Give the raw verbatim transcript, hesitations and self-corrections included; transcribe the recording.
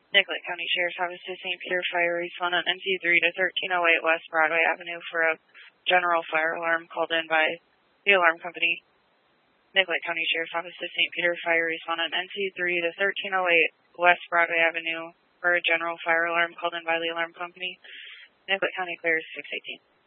Nicollet County Sheriff's Office to Saint Peter Fire Respondent N C three to thirteen oh eight West Broadway Avenue for a general fire alarm called in by the alarm company. Nicollet County Sheriff's Office to Saint Peter Fire Respondent N C three to thirteen oh eight West Broadway Avenue for a general fire alarm called in by the alarm company. Nicollet County clears six eighteen.